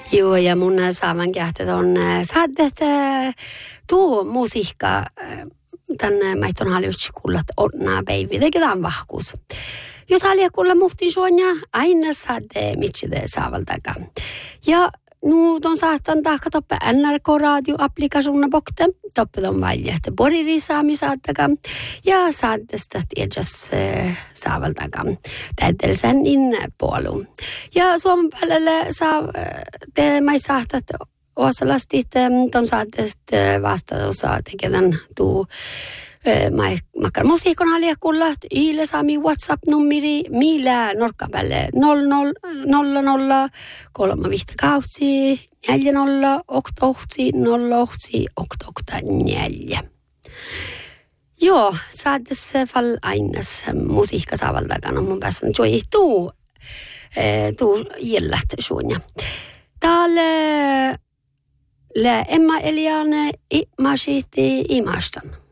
Joo, ja mun saavan kähtet on saadet tuo musiikka tänne maiton haljutskullat onnaa päivi, teketään vahkuus. Jos haluaa kuulla muhtin suonia, aina saade mitside saavaltakaan. Ja nu ton saattan tahka toppe NRK-radio-applikationen bokte. Toppe ton valjehte boriri saami saattakaan. Ja saattesta tiedjas saavaltakaan. Täydelsen inpuoluun. Ja Suomen päälle saa te mai saattat osalastit ton saattesta vastausaa tekevän tuu makkar musiikon haljakullat, yle saami WhatsApp-nummeri, millä norkkaan päälle 00 358 40 4. Joo, saades fall ainas musiikka saavaltakaan mun päässä joi tuu jellät suunja. Täällä Emma Eliane i masiti i marstan.